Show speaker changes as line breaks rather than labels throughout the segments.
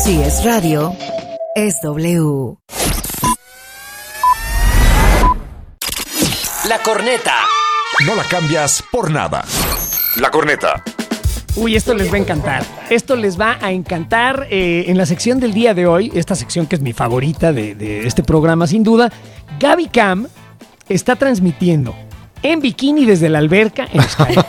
Si es radio, es W.
La corneta.
No la cambias por nada. La corneta.
Uy, esto les va a encantar. Esto les va a encantar en la sección del día de hoy, esta sección que es mi favorita de este programa, sin duda. Gaby Cam está transmitiendo en bikini desde la alberca en Skype.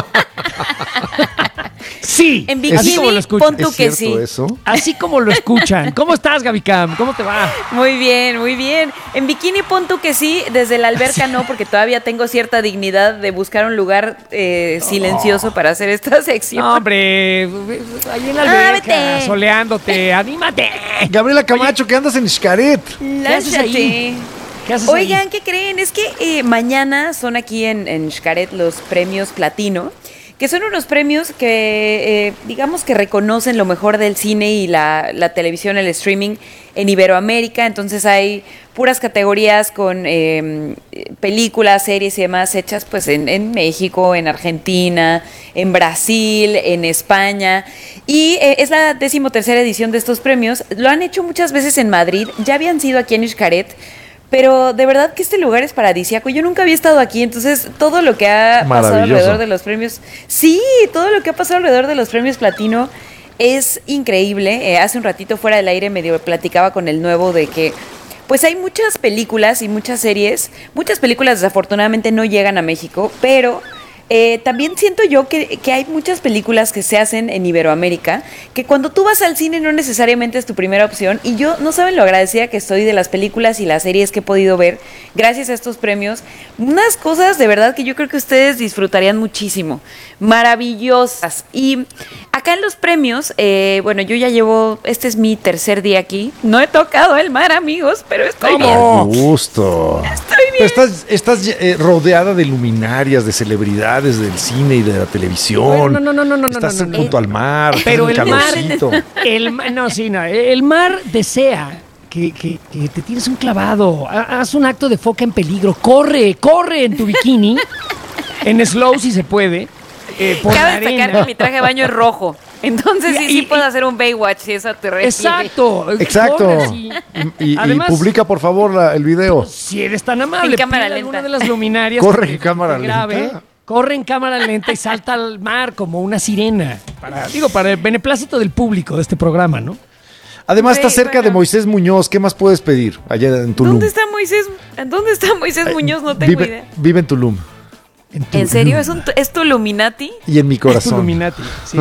Sí,
en bikini,
así como lo escuchan.
pon tú que sí.
Eso?
Así como lo escuchan. ¿Cómo estás, Gaby Cam? ¿Cómo te va?
Muy bien, muy bien. En bikini pon tú que sí, desde la alberca no, porque todavía tengo cierta dignidad de buscar un lugar silencioso para hacer esta sección.
No, hombre, ahí en la alberca,
vete.
soleándote, anímate.
Gabriela Camacho, que andas en Xcaret.
haces ahí? ¿Qué haces
Oigan,
ahí?
¿qué creen? Es que mañana son aquí en Xcaret los premios Platino, que son unos premios que, digamos que reconocen lo mejor del cine y la televisión, el streaming en Iberoamérica. Entonces hay puras categorías con películas, series y demás hechas pues en México, en Argentina, en Brasil, en España. Y es la 13ª edición de estos premios. Lo han hecho muchas veces en Madrid, ya habían sido aquí en Xcaret. Pero de verdad que este lugar es paradisíaco. Yo nunca había estado aquí, entonces todo lo que ha pasado alrededor de los premios... Sí, todo lo que ha pasado alrededor de los premios Platino es increíble. Hace un ratito fuera del aire medio platicaba con el nuevo de que pues hay muchas películas y muchas series. Muchas películas desafortunadamente no llegan a México, pero... también siento yo que hay muchas películas que se hacen en Iberoamérica, que cuando tú vas al cine no necesariamente es tu primera opción, y yo no saben lo agradecida que estoy de las películas y las series que he podido ver gracias a estos premios. Unas cosas de verdad que yo creo que ustedes disfrutarían muchísimo, maravillosas. Y acá en los premios, bueno, yo ya llevo, este es mi tercer día aquí, no he tocado el mar, amigos, pero estoy bien.
Gusto.
Estoy bien.
Estás rodeada de luminarias, de celebridades del cine y de la televisión.
Bueno, no.
Estás
no.
junto al mar.
Pero el mar,
calorcito.
el mar desea que te tires un clavado. Haz un acto de foca en peligro. Corre en tu bikini, en slow si se puede, por la
Cabe destacar
arena.
que mi traje de baño es rojo. Entonces sí puedo hacer un Baywatch si eso te refiere.
Exacto.
Exacto.
Corre así.
Y
Además,
publica, por favor, el video.
si eres tan amable,
En cámara
pide
lenta.
alguna de las luminarias.
Corre
que
en cámara
te grabe.
lenta.
Corre en cámara lenta y salta al mar como una sirena. Para el beneplácito del público de este programa, ¿no?
Además,
Sí,
está cerca de
bueno.
Moisés Muñoz. ¿Qué más puedes pedir allá en Tulum?
¿Dónde está Moisés? ¿Dónde está Moisés Muñoz? No tengo idea.
Vive en Tulum.
¿En serio? ¿Es tu Illuminati?
Y en mi
Es tu
corazón.
Illuminati. Sí.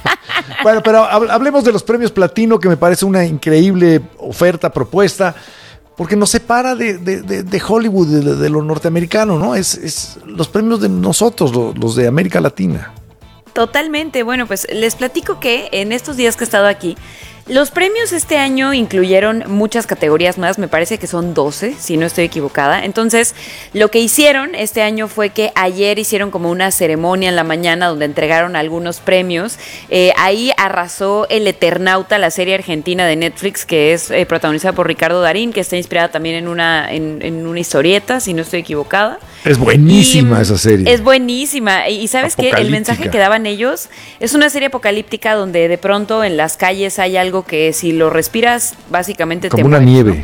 Bueno, pero hablemos de los premios Platino, que me parece una increíble oferta, propuesta, porque nos separa de Hollywood, de lo norteamericano, ¿no? Es los premios de nosotros, los de América Latina.
Totalmente. Bueno, pues les platico que en estos días que he estado aquí, los premios este año incluyeron muchas categorías más, me parece que son 12, si no estoy equivocada. Entonces, lo que hicieron este año fue que ayer hicieron como una ceremonia en la mañana donde entregaron algunos premios. Ahí arrasó El Eternauta, la serie argentina de Netflix, que es protagonizada por Ricardo Darín, que está inspirada también en una historieta, si no estoy equivocada.
Es buenísima
Y
esa serie.
Es buenísima. Y ¿sabes qué? El mensaje que daban ellos es una serie apocalíptica donde de pronto en las calles hay algo que si lo respiras, básicamente
Como
te
una
mueres,
nieve.
¿no?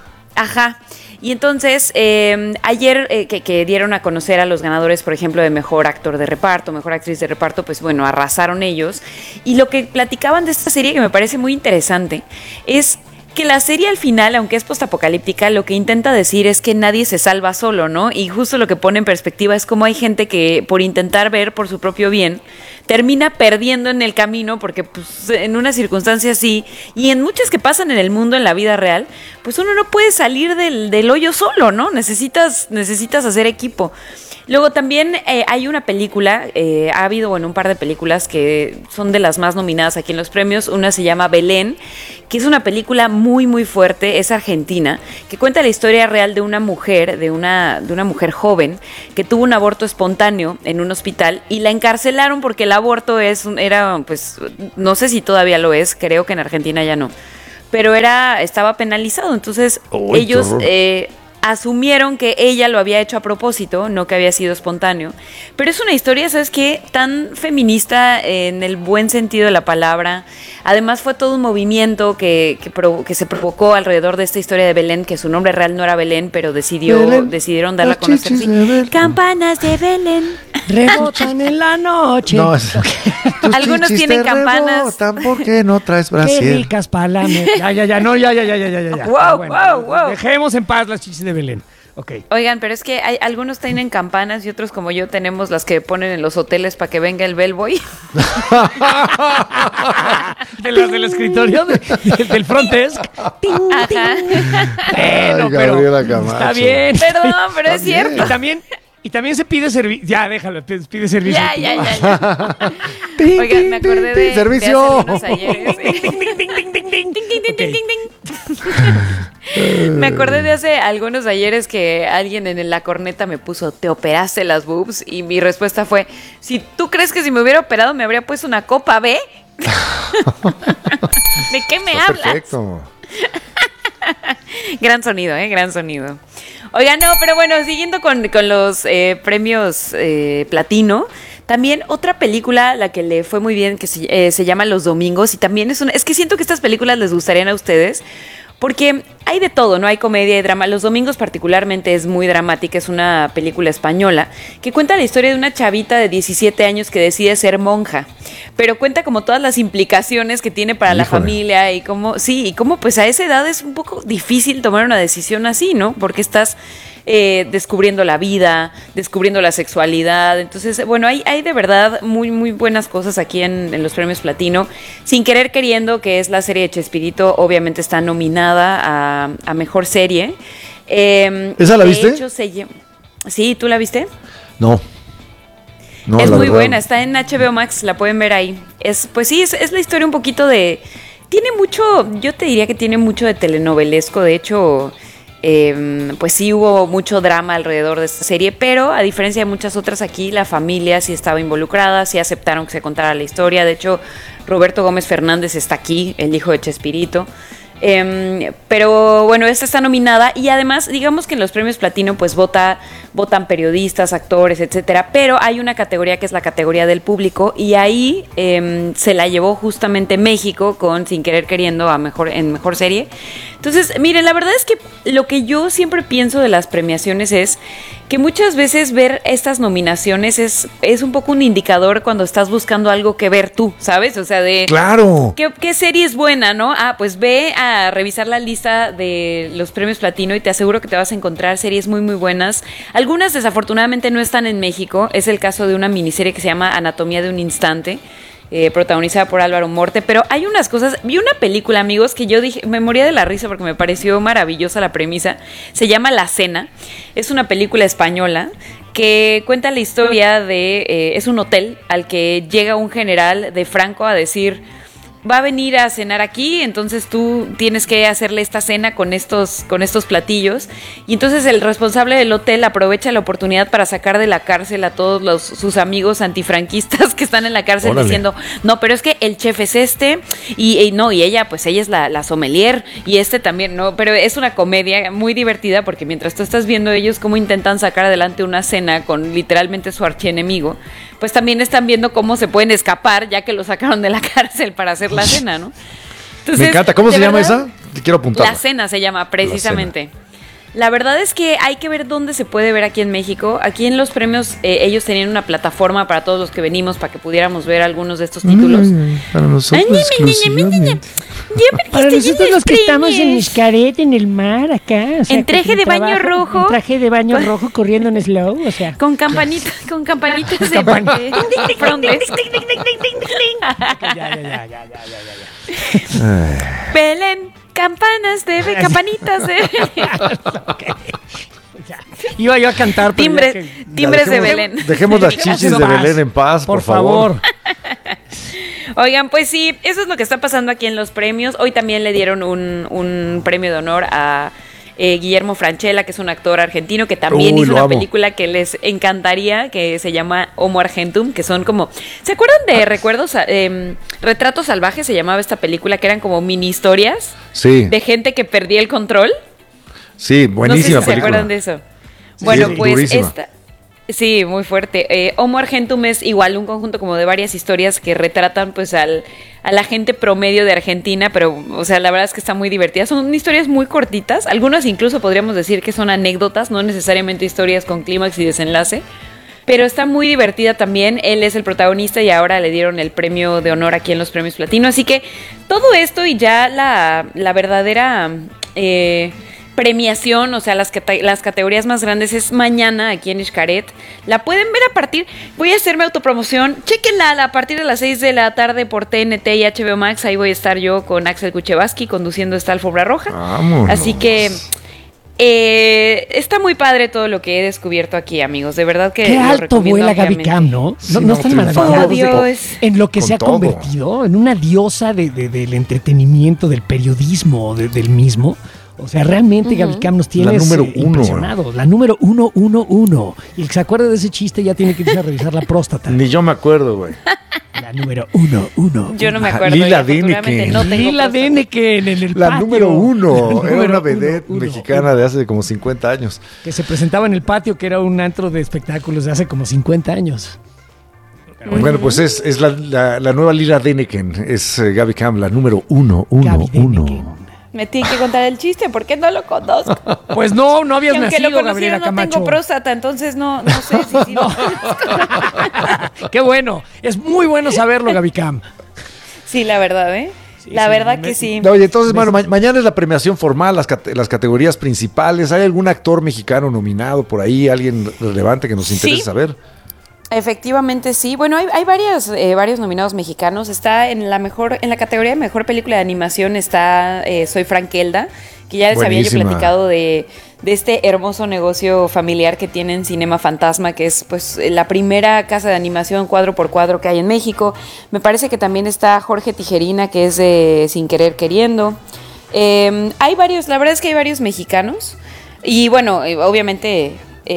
Ajá. Y entonces, ayer que dieron a conocer a los ganadores, por ejemplo, de Mejor Actor de Reparto, Mejor Actriz de Reparto, pues bueno, arrasaron ellos. Y lo que platicaban de esta serie, que me parece muy interesante, es que la serie al final, aunque es postapocalíptica, lo que intenta decir es que nadie se salva solo, ¿no? Y justo lo que pone en perspectiva es cómo hay gente que por intentar ver por su propio bien termina perdiendo en el camino, porque pues en una circunstancia así, y en muchas que pasan en el mundo, en la vida real, pues uno no puede salir del hoyo solo, ¿no? Necesitas hacer equipo. Luego también hay una película, ha habido un par de películas que son de las más nominadas aquí en los premios. Una se llama Belén, que es una película muy muy fuerte, es argentina, que cuenta la historia real de una mujer, de una mujer joven que tuvo un aborto espontáneo en un hospital y la encarcelaron porque el aborto era, pues, no sé si todavía lo es, creo que en Argentina ya no, pero estaba penalizado. Entonces
Uy,
ellos... asumieron que ella lo había hecho a propósito, no que había sido espontáneo. Pero es una historia, ¿sabes qué? Tan feminista en el buen sentido de la palabra. Además fue todo un movimiento que se provocó alrededor de esta historia de Belén, que su nombre real no era Belén, pero decidieron darla a conocer así. Campanas de Belén.
Rebotan en la noche.
No,
Algunos tienen campanas.
Rebotan porque no traes
Qué
brasier.
ricas palames. Ya.
Wow.
Dejemos en paz las chichis de Belén. Ok.
Oigan, pero es que algunos tienen campanas y otros como yo tenemos las que ponen en los hoteles para que venga el bellboy.
De las del escritorio, del front desk. Ting, ting. Bueno,
Gabriela Camacho.
está bien.
Perdón, pero es cierto.
Y también se pide servicio. Ya, déjalo, pide servicio.
Ya. Oigan, me acordé de
servicio.
hace algunos ayeres. Me acordé de hace algunos ayeres que alguien en la corneta me puso, ¿te operaste las boobs? Y mi respuesta fue, si tú crees que si me hubiera operado me habría puesto una copa B. ¿De qué me hablas?
Perfecto.
Gran sonido, gran sonido. Oigan, no, pero bueno, siguiendo con los premios platino, también otra película, la que le fue muy bien, que se llama Los Domingos, y también es que siento que estas películas les gustarían a ustedes, porque hay de todo, ¿no? Hay comedia y drama. Los Domingos particularmente es muy dramática, es una película española que cuenta la historia de una chavita de 17 años que decide ser monja, pero cuenta como todas las implicaciones que tiene para la familia y cómo pues a esa edad es un poco difícil tomar una decisión así, ¿no? Porque estás descubriendo la vida, descubriendo la sexualidad. Entonces, bueno, hay de verdad muy, muy buenas cosas aquí en los premios Platino. Sin querer queriendo, que es la serie de Chespirito, obviamente está nominada a Mejor Serie.
¿Esa la viste?
De hecho, sí, ¿tú la viste?
No,
es muy
verdad.
buena, está en HBO Max, la pueden ver ahí. Es la historia un poquito de... Tiene mucho, yo te diría que tiene mucho de telenovelesco, de hecho... pues sí hubo mucho drama alrededor de esta serie, pero a diferencia de muchas otras aquí, la familia sí estaba involucrada, sí aceptaron que se contara la historia. De hecho, Roberto Gómez Fernández está aquí, el hijo de Chespirito. Pero bueno, esta está nominada y además digamos que en los premios Platino pues votan periodistas, actores, etcétera, pero hay una categoría que es la categoría del público y ahí se la llevó justamente México con Sin Querer Queriendo en Mejor Serie. Entonces, miren, la verdad es que lo que yo siempre pienso de las premiaciones es que muchas veces ver estas nominaciones es un poco un indicador cuando estás buscando algo que ver tú, ¿sabes? O sea, de...
¡Claro!
¿Qué serie es buena, no? Pues ve a revisar la lista de los premios Platino y te aseguro que te vas a encontrar series muy, muy buenas. Algunas desafortunadamente no están en México. Es el caso de una miniserie que se llama Anatomía de un Instante, protagonizada por Álvaro Morte, pero hay unas cosas, vi una película, amigos, que yo dije, me moría de la risa porque me pareció maravillosa la premisa, se llama La Cena, es una película española que cuenta la historia es un hotel al que llega un general de Franco a decir, va a venir a cenar aquí, entonces tú tienes que hacerle esta cena con estos platillos. Y entonces el responsable del hotel aprovecha la oportunidad para sacar de la cárcel a todos sus amigos antifranquistas que están en la cárcel. Órale. Diciendo, no, pero es que el chef es y ella es la sommelier, y también, no, pero es una comedia muy divertida porque mientras tú estás viendo ellos cómo intentan sacar adelante una cena con literalmente su archienemigo, pues también están viendo cómo se pueden escapar ya que lo sacaron de la cárcel para hacer la cena, ¿no? Entonces,
me encanta. ¿Cómo se llama esa? Quiero apuntarla.
La Cena se llama, precisamente. La verdad es que hay que ver dónde se puede ver aquí en México. Aquí en los premios ellos tenían una plataforma para todos los que venimos para que pudiéramos ver algunos de estos títulos.
Para nosotros exclusivamente.
Para nosotros los que estamos en Xcaret, en el mar, acá. O sea,
en traje de baño rojo.
En traje de baño rojo corriendo en slow, o sea.
Con campanitas de frondes. Belén, campanitas de
Iba yo a cantar.
Timbres de Belén.
Dejemos las chichis de Belén en paz, por favor.
Oigan, pues sí, eso es lo que está pasando aquí en los premios. Hoy también le dieron un premio de honor a Guillermo Francella, que es un actor argentino que también hizo una película que les encantaría, que se llama Homo Argentum, que son como... ¿Se acuerdan de Retratos Salvajes? Se llamaba esta película, que eran como mini historias de gente que perdía el control.
Sí, buenísima
No sé si se
película.
acuerdan de eso.
Sí,
Bueno,
sí,
pues
durísima.
esta... Sí, muy fuerte. Homo Argentum es igual un conjunto como de varias historias que retratan pues a la gente promedio de Argentina, pero o sea, la verdad es que está muy divertida. Son historias muy cortitas, algunas incluso podríamos decir que son anécdotas, no necesariamente historias con clímax y desenlace, pero está muy divertida también. Él es el protagonista y ahora le dieron el premio de honor aquí en los premios Platino, así que todo esto y ya la verdadera... premiación, o sea, las categorías más grandes es mañana aquí en Xcaret. La pueden ver voy a hacerme autopromoción, chéquenla a partir de las 6 de la tarde por TNT y HBO Max. Ahí voy a estar yo con Axel Kuchevaski conduciendo esta alfombra roja.
Vámonos.
Así que está muy padre todo lo que he descubierto aquí, amigos. De verdad que
Qué
lo
alto
recomiendo
vuela Gaby
ampliamente.
Cam, ¿no?
Sí,
No
no,
están
triunfando.
maravillados
Oh,
de-
Dios.
en lo que
Con
se ha
todo.
convertido, en una diosa del entretenimiento, del periodismo, del mismo. O sea, realmente Gaby Cam nos tiene
La número uno.
impresionados. La número 111. Y el que se acuerde de ese chiste ya tiene que irse a revisar la próstata.
Ni yo me acuerdo, güey.
La número 111.
Yo no me
Ajá,
acuerdo.
Lila
y afortunadamente
Deneken.
no tengo
Lila
próstata.
Deneken en el
La
patio.
número 1.
La
Era
número
una vedette
uno.
mexicana de hace como 50 años.
Que se presentaba en el patio, que era un antro de espectáculos de hace como 50 años.
Bueno, pues es la nueva Lila Deneken. Es Gaby Cam, la número 111.
Gaby Deneken.
Me tiene que contar el chiste porque no lo conozco.
Pues no
Y
habías
aunque
nacido,
lo
Gabriela
conociera, no
Camacho.
tengo próstata, entonces no sé si lo
Qué bueno. Es muy bueno saberlo, Gaby Cam.
Sí, la verdad, ¿eh? La
sí,
verdad que sí.
Oye, entonces, bueno, mañana es la premiación formal, las categorías principales. ¿Hay algún actor mexicano nominado por ahí? ¿Alguien relevante que nos interese
Sí.
saber?
Efectivamente, sí. Bueno, hay varios nominados mexicanos. Está en la categoría de mejor película de animación está Soy Frankelda, que ya les había yo
Buenísima.
platicado de este hermoso negocio familiar que tienen Cinema Fantasma, que es pues la primera casa de animación cuadro por cuadro que hay en México. Me parece que también está Jorge Tijerina, que es de Sin Querer Queriendo. Hay varios, la verdad es que hay varios mexicanos. Y bueno, obviamente,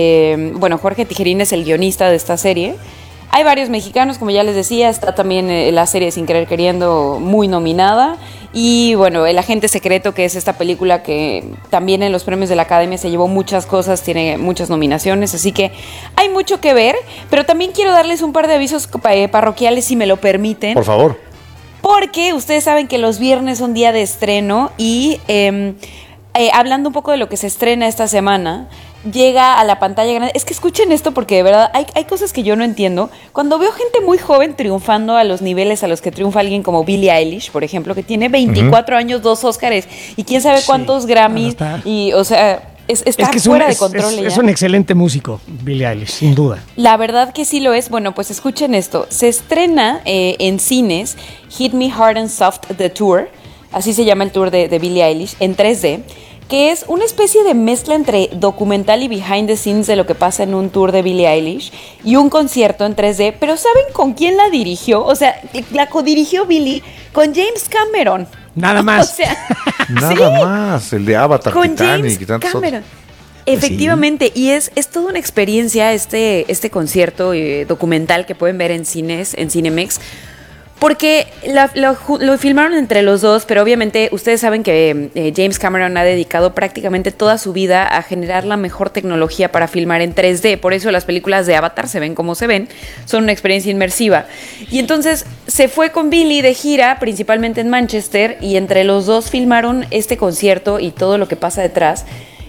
Jorge Tijerina es el guionista de esta serie. Hay varios mexicanos, como ya les decía, está también la serie Sin Querer Queriendo muy nominada. Y bueno, El Agente Secreto, que es esta película que también en los premios de la Academia se llevó muchas cosas, tiene muchas nominaciones, así que hay mucho que ver. Pero también quiero darles un par de avisos parroquiales, si me lo permiten.
Por favor.
Porque ustedes saben que los viernes son día de estreno y hablando un poco de lo que se estrena esta semana, llega a la pantalla grande. Es que escuchen esto porque de verdad hay cosas que yo no entiendo. Cuando veo gente muy joven triunfando a los niveles a los que triunfa alguien como Billie Eilish, por ejemplo, que tiene 24 años, 2 Óscares y quién sabe cuántos Grammys,
está.
y o sea... Está
Es que
fuera de control
es
ella.
un excelente músico, Billie Eilish, sin duda.
La verdad que sí lo es. Bueno, pues escuchen esto. Se estrena en cines Hit Me Hard and Soft The Tour, así se llama el tour de Billie Eilish, en 3D, que es una especie de mezcla entre documental y behind the scenes de lo que pasa en un tour de Billie Eilish y un concierto en 3D. Pero ¿saben con quién la dirigió? O sea, la codirigió Billie con James Cameron.
Nada más.
O sea,
Nada más. El de Avatar,
con
Titanic
James
y tantos
Cameron.
otros.
Efectivamente, y es toda una experiencia este concierto documental que pueden ver en cines, en Cinemex, porque lo filmaron entre los dos, pero obviamente ustedes saben que James Cameron ha dedicado prácticamente toda su vida a generar la mejor tecnología para filmar en 3D, por eso las películas de Avatar se ven como se ven, son una experiencia inmersiva. Y entonces se fue con Billie de gira, principalmente en Manchester, y entre los dos filmaron este concierto y todo lo que pasa detrás.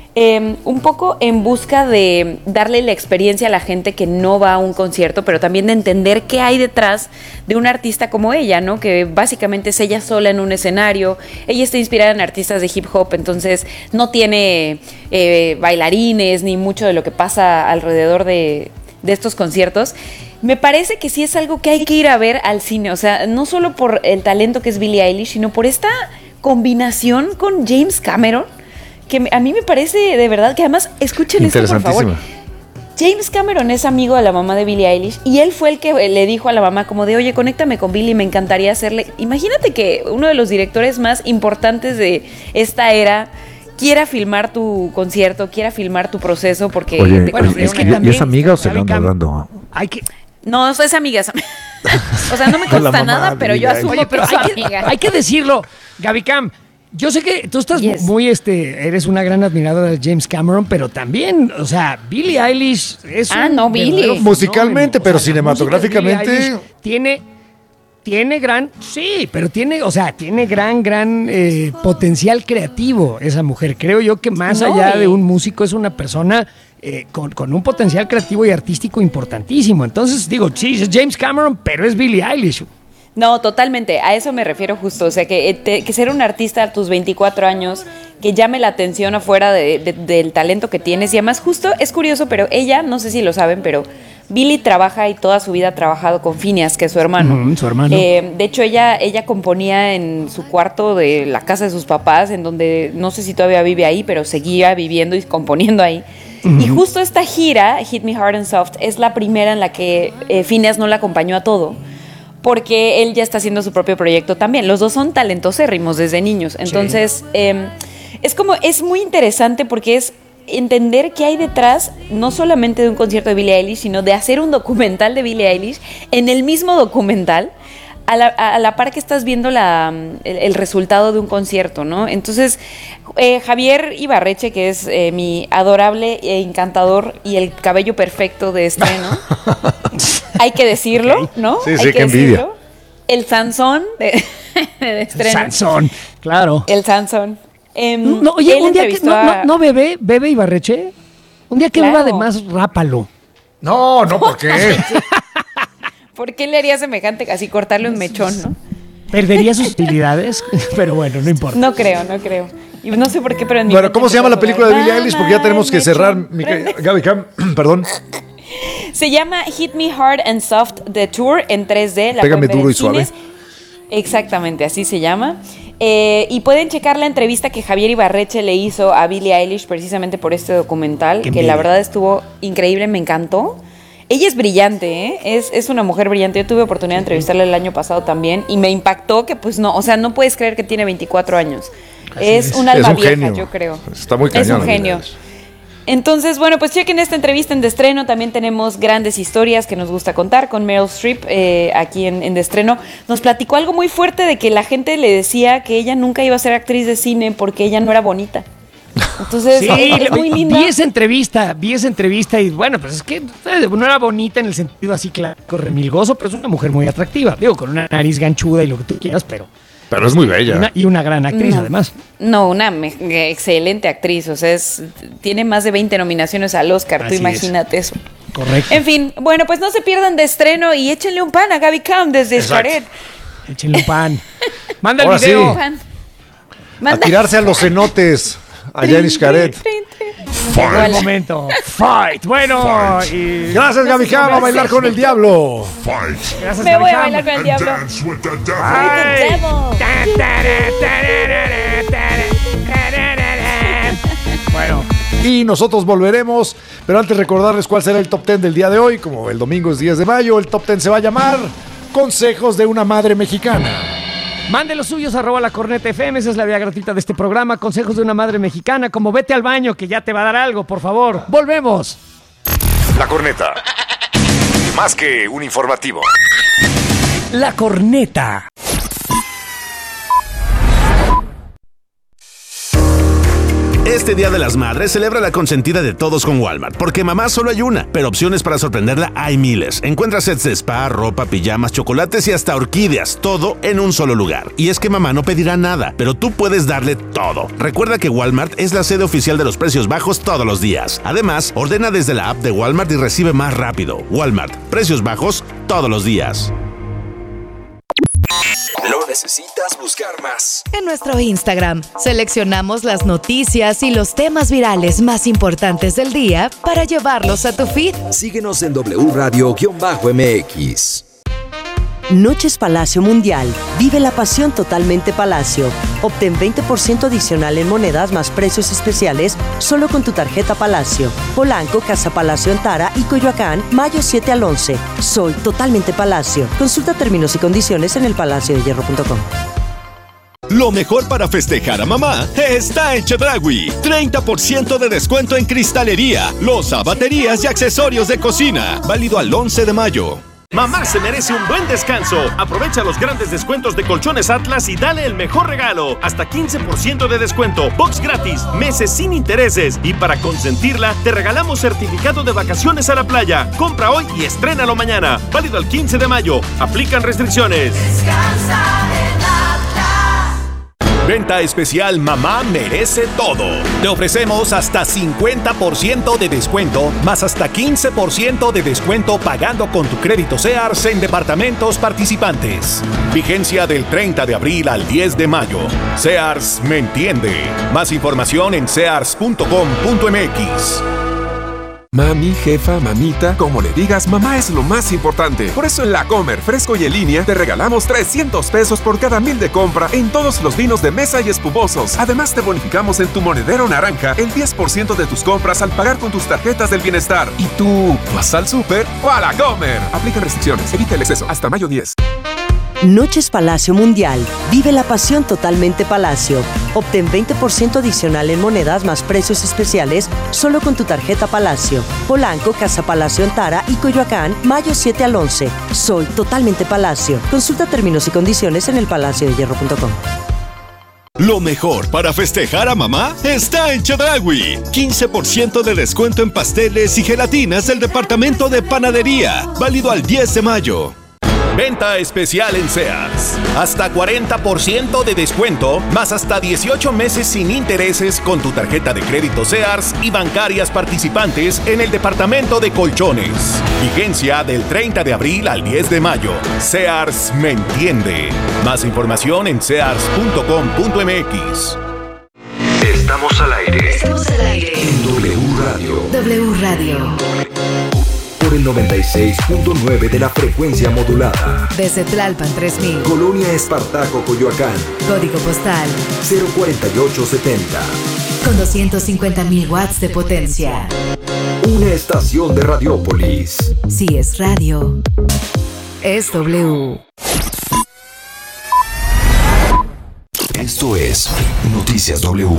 Un poco en busca de darle la experiencia a la gente que no va a un concierto, pero también de entender qué hay detrás de una artista como ella, ¿no? Que básicamente es ella sola en un escenario. Ella está inspirada en artistas de hip hop, entonces no tiene bailarines ni mucho de lo que pasa alrededor de estos conciertos. Me parece que sí es algo que hay que ir a ver al cine, o sea, no solo por el talento que es Billie Eilish, sino por esta combinación con James Cameron, que a mí me parece de verdad que además, escuchen esto por favor. James Cameron es amigo de la mamá de Billie Eilish y él fue el que le dijo a la mamá como de, oye, conéctame con Billie, me encantaría hacerle... Imagínate que uno de los directores más importantes de esta era quiera filmar tu concierto, quiera filmar tu proceso, porque...
Oye,
te considera
es que
una-
¿y es amiga o se
Gaby
la anda
Cam,
dando?
Hay que,
No, es amiga. O sea, no me
Con la
consta
mamá
nada,
de
pero
Billie
yo asumo
oye,
que
pero
es su amiga.
hay que decirlo, Gaby Cam. Yo sé que tú estás
Yes.
muy, eres una gran admiradora de James Cameron, pero también, o sea, Billie Eilish es
no, Billie.
verdadero
Musicalmente,
fenómeno.
pero
O sea, la música de
cinematográficamente-
Billie Eilish tiene gran, sí, pero tiene gran potencial creativo esa mujer. Creo yo que más
No,
allá
y-
de un músico es una persona con un potencial creativo y artístico importantísimo. Entonces digo, sí, es James Cameron, pero es Billie Eilish.
No, totalmente, a eso me refiero justo, o sea, que ser un artista a tus 24 años, que llame la atención afuera del talento que tienes, y además justo, es curioso, pero ella, no sé si lo saben, pero Billie trabaja y toda su vida ha trabajado con Phineas, que es su hermano.
Ujú, su hermano.
De hecho, ella componía en su cuarto de la casa de sus papás, en donde no sé si todavía vive ahí, pero seguía viviendo y componiendo ahí. Y justo esta gira, Hit Me Hard and Soft, es la primera en la que Phineas no la acompañó a todo, porque él ya está haciendo su propio proyecto también. Los dos son talentosérrimos desde niños. Entonces, es muy interesante porque es entender qué hay detrás, no solamente de un concierto de Billie Eilish, sino de hacer un documental de Billie Eilish. En el mismo documental, a la par que estás viendo el resultado de un concierto, ¿no? Entonces, Javier Ibarreche, que es mi adorable e encantador y el cabello perfecto de estreno, hay que decirlo, ¿no?
Sí,
Hay
sí,
que
qué envidia.
decirlo. El Sansón de estreno.
Sansón, claro.
El Sansón.
No, oye,
él
un día que
entrevistó a-
no bebe Ibarreche. Un día que
Claro.
beba, además, rápalo.
No, ¿por qué?
¿Por qué le haría semejante así cortarle un mechón, no?
Perdería sus utilidades, pero bueno, no importa.
No creo. Y no sé por qué, pero en mi
Bueno,
mente
¿cómo se llama la
empezó a
película de
sonar,
Billie Eilish? Porque ya tenemos que
"Mamá,
cerrar.
mechón,
Mi
prende".
Gaby Cam, perdón.
Se llama Hit Me Hard and Soft The Tour en 3D. La
Pégame
pueden ver
duro
en
y suave.
cines. Exactamente, así se llama. Y pueden checar la entrevista que Javier Ibarreche le hizo a Billie Eilish precisamente por este documental,
Qué
que
envidia.
la verdad estuvo increíble, me encantó. Ella es brillante, ¿eh? Es una mujer brillante. Yo tuve oportunidad de entrevistarla el año pasado también y me impactó que pues no, o sea, no puedes creer que tiene 24 años. Es un alma
Es un
vieja,
genio.
yo creo.
Está muy
Es
cañón,
un
Billie
genio.
Eilish.
Entonces, bueno, pues chequen esta entrevista en De Estreno. También tenemos grandes historias que nos gusta contar con Meryl Streep aquí en De Estreno. Nos platicó algo muy fuerte de que la gente le decía que ella nunca iba a ser actriz de cine porque ella no era bonita. Entonces, es muy linda.
vi esa entrevista y bueno, pues es que no era bonita en el sentido así claro, remilgoso, pero es una mujer muy atractiva. Digo, con una nariz ganchuda y lo que tú quieras, pero...
Pero es muy bella.
Y una gran actriz,
No.
además.
No, una excelente actriz. O sea, tiene más de 20 nominaciones al Oscar.
Así
Tú imagínate eso.
Correcto.
En fin, bueno, pues no se pierdan De Estreno y échenle un pan a Gaby Cam desde
Exacto.
Xcaret.
Échenle un pan. Manda el
Ahora
video.
sí.
Pan.
A
Manda-
tirarse a los cenotes allá en Xcaret.
Llegó el
Igual.
momento. Fight. Bueno, y...
Gracias, Gaby Cam, a bailar con el diablo.
Gracias,
Me voy a
Gaby
bailar con
Cam.
el diablo.
Ay. Bueno,
Y nosotros volveremos, pero antes recordarles cuál será el top 10 del día de hoy. Como el domingo es 10 de mayo, el top 10 se va a llamar Consejos de una Madre Mexicana.
mande los suyos @La Corneta FM, esa es la vía gratuita de este programa. Consejos de una madre mexicana, como vete al baño que ya te va a dar algo, por favor. Volvemos.
La Corneta. Más que un informativo.
La Corneta.
Este Día de las Madres celebra la consentida de todos con Walmart, porque mamá solo hay una, pero opciones para sorprenderla hay miles. Encuentra sets de spa, ropa, pijamas, chocolates y hasta orquídeas, todo en un solo lugar. Y es que mamá no pedirá nada, pero tú puedes darle todo. Recuerda que Walmart es la sede oficial de los precios bajos todos los días. Además, ordena desde la app de Walmart y recibe más rápido. Walmart, precios bajos todos los días.
No necesitas buscar más.
En nuestro Instagram seleccionamos las noticias y los temas virales más importantes del día para llevarlos a tu feed.
Síguenos en W Radio-MX.
Noches Palacio Mundial. Vive la pasión totalmente Palacio. Obtén 20% adicional en monedas más precios especiales solo con tu tarjeta Palacio. Polanco, Casa Palacio Antara y Coyoacán, mayo 7 al 11. Soy totalmente Palacio. Consulta términos y condiciones en elpalaciodehierro.com.
Lo mejor para festejar a mamá está en Chedraui. 30% de descuento en cristalería, loza, baterías y accesorios de cocina. Válido al 11 de mayo.
Mamá se merece un buen descanso. Aprovecha los grandes descuentos de Colchones Atlas y dale el mejor regalo. Hasta 15% de descuento, box gratis, meses sin intereses. Y para consentirla, te regalamos certificado de vacaciones a la playa. Compra hoy y estrénalo mañana. Válido al 15 de mayo. Aplican restricciones.
Descansa en Atlas.
Venta especial Mamá merece todo. Te ofrecemos hasta 50% de descuento, más hasta 15% de descuento pagando con tu crédito Sears en departamentos participantes. Vigencia del 30 de abril al 10 de mayo. Sears me entiende. Más información en sears.com.mx.
Mami, jefa, mamita, como le digas, mamá es lo más importante. Por eso en La Comer, fresco y en línea, te regalamos 300 pesos por cada 1,000 de compra en todos los vinos de mesa y espumosos. Además, te bonificamos en tu monedero naranja el 10% de tus compras al pagar con tus tarjetas del bienestar. ¿Y tú vas al súper o a La Comer? Aplica restricciones, evita el exceso. Hasta mayo 10.
Noches Palacio Mundial. Vive la pasión totalmente Palacio. Obtén 20% adicional en monedas más precios especiales solo con tu tarjeta Palacio. Polanco, Casa Palacio Antara y Coyoacán, mayo 7 al 11. Soy totalmente Palacio. Consulta términos y condiciones en elpalaciodehierro.com.
Lo mejor para festejar a mamá está en Chedraui. 15% de descuento en pasteles y gelatinas del departamento de panadería. Válido al 10 de mayo. Venta especial en Sears. Hasta 40% de descuento, más hasta 18 meses sin intereses con tu tarjeta de crédito Sears y bancarias participantes en el departamento de colchones. Vigencia del 30 de abril al 10 de mayo. Sears me entiende. Más información en sears.com.mx.
Estamos al aire.
Estamos al aire.
En W Radio.
W Radio.
Por el 96.9 de la frecuencia modulada.
Desde Tlalpan 3000.
Colonia Espartaco, Coyoacán.
Código postal
04870.
con 250.000 watts de potencia.
Una estación de Radiópolis.
Si es radio, es W.
Esto es Noticias W.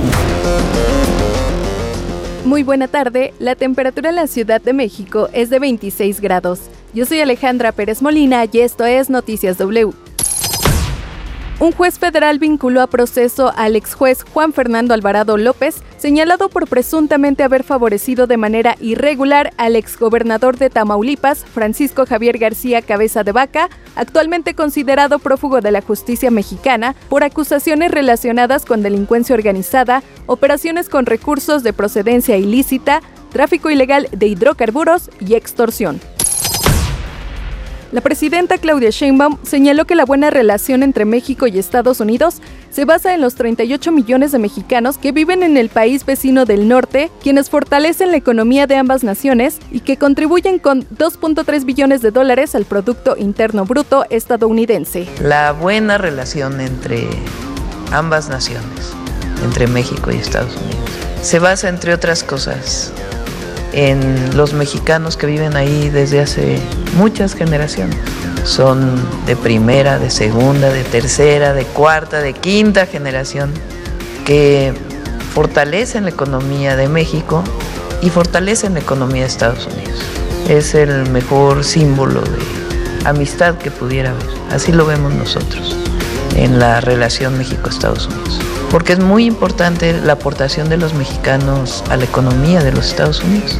Muy buena tarde, la temperatura en la Ciudad de México es de 26 grados. Yo soy Alejandra Pérez Molina y esto es Noticias W. Un juez federal vinculó a proceso al exjuez Juan Fernando Alvarado López, señalado por presuntamente haber favorecido de manera irregular al exgobernador de Tamaulipas, Francisco Javier García Cabeza de Vaca, actualmente considerado prófugo de la justicia mexicana, por acusaciones relacionadas con delincuencia organizada, operaciones con recursos de procedencia ilícita, tráfico ilegal de hidrocarburos y extorsión. La presidenta Claudia Sheinbaum señaló que la buena relación entre México y Estados Unidos se basa en los 38 millones de mexicanos que viven en el país vecino del norte, quienes fortalecen la economía de ambas naciones y que contribuyen con $2.3 billones al Producto Interno Bruto estadounidense.
La buena relación entre ambas naciones, entre México y Estados Unidos, se basa, entre otras cosas, en los mexicanos que viven ahí desde hace muchas generaciones. Son de primera, de segunda, de tercera, de cuarta, de quinta generación, que fortalecen la economía de México y fortalecen la economía de Estados Unidos. Es el mejor símbolo de amistad que pudiera haber. Así lo vemos nosotros en la relación México-Estados Unidos. Porque es muy importante la aportación de los mexicanos a la economía de los Estados Unidos.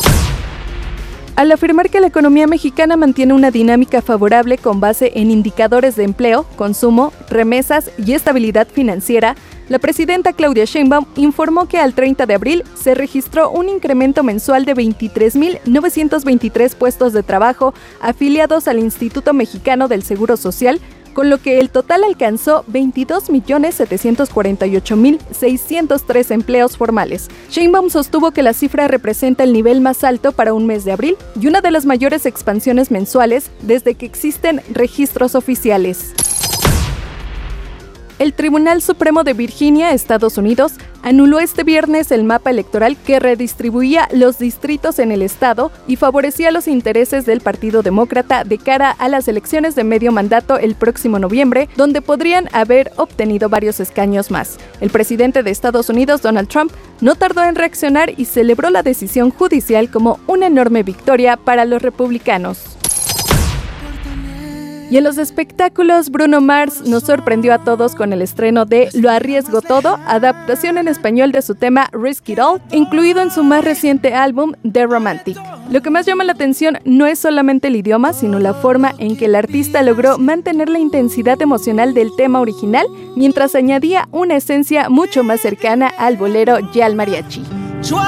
Al afirmar que la economía mexicana mantiene una dinámica favorable con base en indicadores de empleo, consumo, remesas y estabilidad financiera, la presidenta Claudia Sheinbaum informó que al 30 de abril se registró un incremento mensual de 23.923 puestos de trabajo afiliados al Instituto Mexicano del Seguro Social, con lo que el total alcanzó 22.748.603 empleos formales. Sheinbaum sostuvo que la cifra representa el nivel más alto para un mes de abril y una de las mayores expansiones mensuales desde que existen registros oficiales. El Tribunal Supremo de Virginia, Estados Unidos, anuló este viernes el mapa electoral que redistribuía los distritos en el estado y favorecía los intereses del Partido Demócrata de cara a las elecciones de medio mandato el próximo noviembre, donde podrían haber obtenido varios escaños más. El presidente de Estados Unidos, Donald Trump, no tardó en reaccionar y celebró la decisión judicial como una enorme victoria para los republicanos. Y en los espectáculos, Bruno Mars nos sorprendió a todos con el estreno de Lo Arriesgo Todo, adaptación en español de su tema Risk It All, incluido en su más reciente álbum The Romantic. Lo que más llama la atención no es solamente el idioma, sino la forma en que el artista logró mantener la intensidad emocional del tema original, mientras añadía una esencia mucho más cercana al bolero y al mariachi.